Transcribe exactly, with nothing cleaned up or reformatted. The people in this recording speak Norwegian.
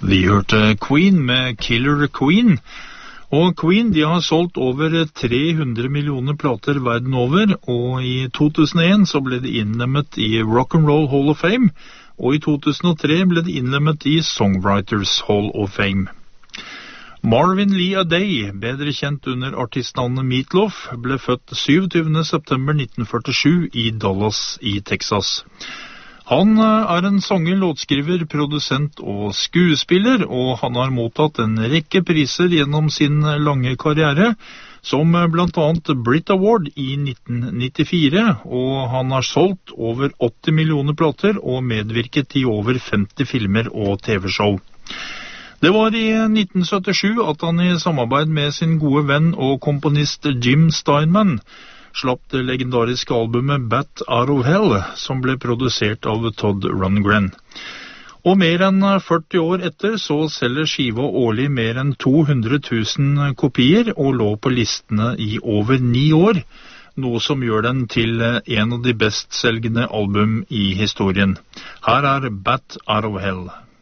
Vi hørte Queen med Killer Queen, og Queen de har solgt over tre hundre millioner plater verden over, og i to tusen og en så ble de innlemmet i Rock'n'Roll Hall of Fame, og i to tusen og tre ble de innlemmet i Songwriters Hall of Fame. Marvin Lee Aday, bedre kjent under artistnavnet Meatloaf, ble født syvogtyvende september nitten førtisju i Dallas i Texas. Han er en sanger, låtskriver, produsent og skuespiller, og han har mottatt en rekke priser gjennom sin lange karriere, som blant annet Brit Award i nitten nittifire, og han har solgt over åtti millioner plater og medvirket i over femti filmer og T V-show. Det var i nitten syttisju at han i samarbeid med sin gode venn og komponist Jim Steinman slapp det legendariske albumet Bat Out of Hell, som ble produsert av Todd Rundgren. Og mer enn førti år etter så selger skiva årlig mer enn to hundre tusen kopier og lå på listene i over ni år, noe som gjør den til en av de best selgende album i historien. Her er Bat Out of Hell.